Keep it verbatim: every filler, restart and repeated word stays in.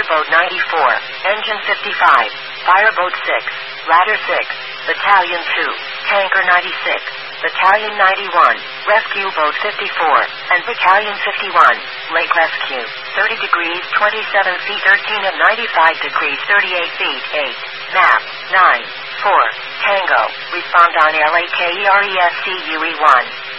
Boat ninety-four, Engine fifty-five, Fireboat six, Ladder six, Battalion two, Tanker ninety-six, Battalion ninety-one, Rescue Boat fifty-four, and Battalion fifty-one, Lake Rescue, thirty degrees twenty-seven feet thirteen and ninety-five degrees thirty-eight feet eight, map, nine, four, Tango, respond on L A K E R E S C U E one.